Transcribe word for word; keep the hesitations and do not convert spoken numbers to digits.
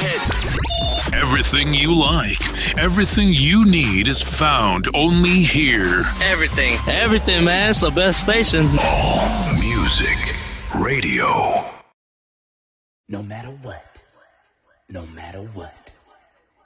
hits. Everything you like, everything you need is found only here. Everything. Everything, man. It's the best station. All Music Radio. No matter what. No matter what.